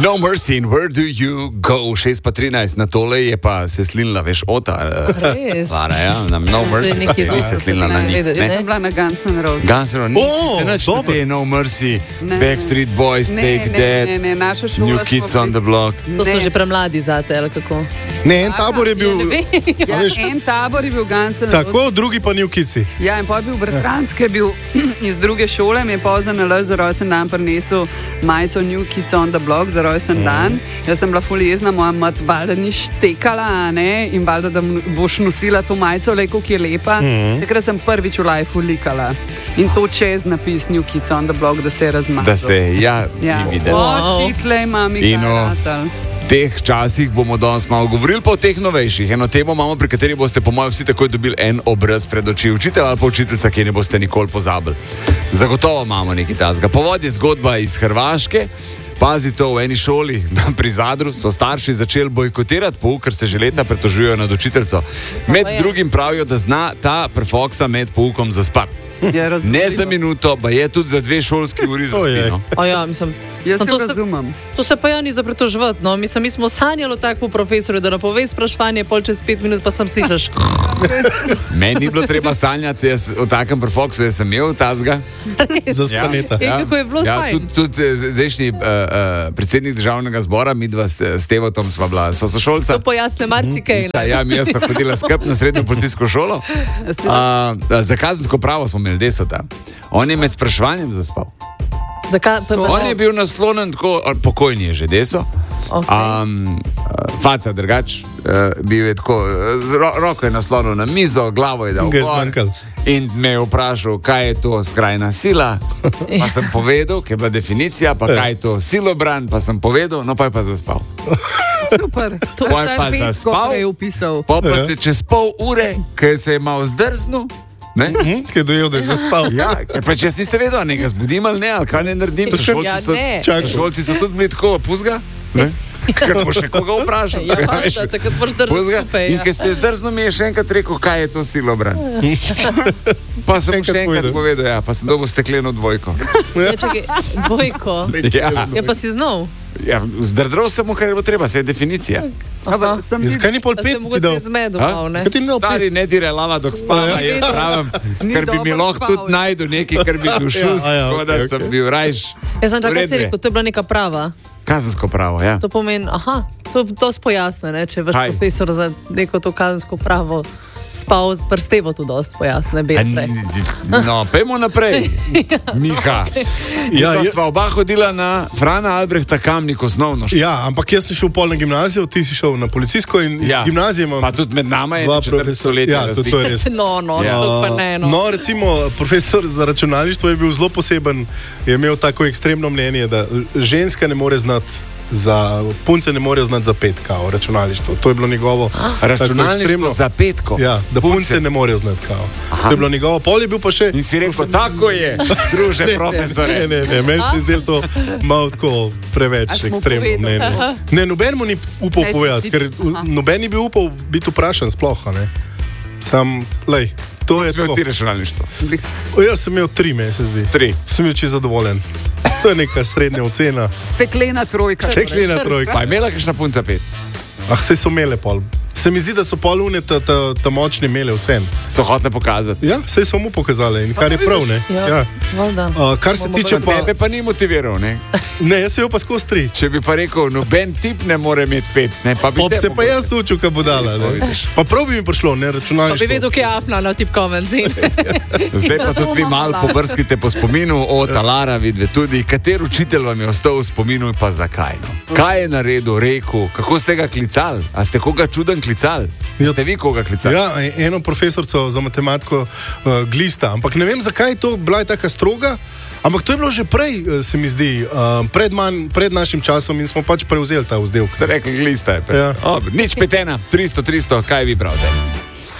No Mercy in Where Do You Go? 6:13, na tole je pa se slinila, veš, Ota. Res? Vara, ja, na No Mercy. Nekaj Pa se slinila na njih. Ne. Sem bila na Guns N' Roses. Guns N' Roses, nisi se nič na te No Mercy, Backstreet Boys, Take That, Ne, naša šola New smo Kids bili- on the Block. To so že premladi zate, ali kako? Ne, en tabor je bil. Ne vem. Ja, en tabor je bil Guns N' Roses. Tako, drugi pa New Kidsi. Ja, in pa je bil bratranc, ki je bil iz druge šole, mi je pa za nalož za rojsten dan prinesel majico New Kids on the Block za rojsten dan. Jaz sem bila fuljezna, moja mat valjda ni štekala, a ne, in valjda, da boš nosila to majico, le koliko je lepa. Takrat sem prvič v lifeu likala. In to čez napis New Kids on the Block, da se je razmazal. Da se, ja, Ja. ni videla. O, šitle, mami, In kaj o- ratal. V teh časih bomo danes malo govorili, pa o teh novejših. Eno temo imamo, pri kateri boste, po mojem, vsi takoj dobili en obraz pred oči. Učitelj ali pa učiteljica, ki ne boste nikoli pozabili. Zagotovo imamo nekaj tazga. Povod je zgodba iz Hrvaške. Pazi to, v eni šoli pri Zadru so starši začeli bojkotirati pouk, ker se že leta pretožujejo nad učiteljico. Med drugim pravijo, da zna ta prefoksa med poukom zaspati. Ja, Ne za minuto, pa je tudi za 2 šolski uri za Ojej. spino. O ja, mislim. Jaz No, se to se- razumem. To se pa ja ni za pretoževati, no. Mislim, mi smo sanjali tako profesorju, da napove spraševanje, pol čez 5 minut pa sem slišaš. Meni ni bilo treba sanjati, jaz o takem prefoksu jaz sem imel tazga. Za spaneta. Ja. Kako je bilo fajn. Tudi zdajšnji predsednik državnega zbora, midva s Tevotom sva bila sošolca. To pojasne marsikaj. ne. Ja, mi smo hodili skupaj na srednjo policijsko šolo. Za kazensko pravo smo imeli desota. On je med spraševanjem zaspal. Zakaj? On je bil naslonjen tako, pokojni je že deso. Okay. Faca drugač, bil je tako, roko je naslonil na mizo, glavo je dal Ga je gor. zmanjkalo. In me je vprašal, kaj je to skrajna sila. Pa sem povedal, kaj je bila definicija, pa kaj je to silobran, pa sem povedal, no pa je pa zaspal. Super. To Pol pa zaspal. je upisal. Pa se čez pol ure, ki se je malo zdrznil, ne? Ki je dojel, da je zaspal. Ja, ker pa če nisi vedel, a nekaj zbudim ali ne, ali kaj ne naredim. Ja, ne. Šolci so tudi bili tako, puzga, ne? Ker bo še koga vprašal. Ja, da, takrat moraš držati Puzga. skupaj. In Ja. ker se je zdrznil, mi je še enkrat rekel, kaj je to silobran. Pa sem mu še enkrat povedal, ja, pa sem dobil stekleno dvojko. Ja, čakaj, dvojko. Ja, Ja, pa si znal. ja zdrdral sem mu, kar je bilo treba, se je definicija. Aha. Zakaj ni pol Da 5 se ti mogoče dal? zmedu A? malo, ne? Kaj ti ni dal 5? Stari ne dire lava dok spava, Ja. jaz pravim, Ni ker bi mi dobro lahko spal, tudi ja. najdel nekaj, kar bi bil šus, Ja, tako da okej, sem okej. bil rajš. Jaz sem čakal, V kaj si redu je. rekel, to je bila neka prava. Kazensko pravo, ja. To pomeni, aha, to spojasne, ne, če je vaš Kaj? profesor za neko to kazensko pravo spal, prstevo to dosti pojasne, besne. No, pojmo naprej. Miha. Ja, Ja, je- sva oba hodila na Frana Albrehta Kamnik osnovno šolo. Ja, ampak jaz sem šel pol na gimnazijo, ti si šel na policijsko in Ja. gimnazijo imam Pa tudi med nama je dva 4 profesorja. stoletja. Ja, to je res. No, Ja. to pa ne, no. No, recimo, profesor za računalništvo je bil zelo poseben, je imel tako ekstremno mnenje, da ženska ne more znati. Punce ne morejo znati za pet, kao računalništvo. To je bilo njegovo. tako Računalništvo ekstremno- za petko. Ja, da punce ne morejo znati, kao. To je bilo njegovo. Pol je bil pa še. In si rekel, tako je, druže profesore. Ne, meni se je zdelo to malo tako preveč A smo ekstremno povedali? mnenje. Ne, noben mu ni upal Ej, povedati, ker noben ni bil upal biti vprašan sploh, a ne. Sam, lej, to je Smo to. ti računalništvo. Jaz sem imel 3, meni se zdi. 3. Sem bil čisto zadovoljen. To je neka srednja ocena. Steklena trojka. Steklena trojka. Pa je imela kakšna punca 5? Ah, sej so imele pol. Se mi zdi, da so pol une ta močne imele vsem. So hotele pokazati. Ja, sej so mu pokazali in kar je prav, ne. Ja, valjda. Kar se Bomo tiče pa... Tebe pa ni motiviral, ne? Ne, jaz sem bil pa skozi 3. Če bi pa rekel, noben tip ne more imeti 5, ne, pa bi Pop te se pa jaz učil, kaj bo dala. Nismo, ne. vidiš. Pa prav bi mi prišlo, ne, Pa bi računalništvo. vedel, kje je afna na tipkovem zid. Zdaj pa tudi vi malo pobrskite po spominu, o Talara vidve tudi, kater učitelj vam je ostal v spominu in pa zakaj. No? Kaj je naredil, rekel, kako ste ga klicali? A ste koga čuden klicali? Ja. Ste vi koga klicali? Ja, eno profesorco za matematiko Glista, ampak ne vem, zakaj je to bila je taka stroga. Ampak to je bilo že prej, se mi zdi, pred našim časom in smo pač prevzeli ta vzdevek. Ste rekli, glista je. Ja. Nič 5-1, 300, kaj vi pravite?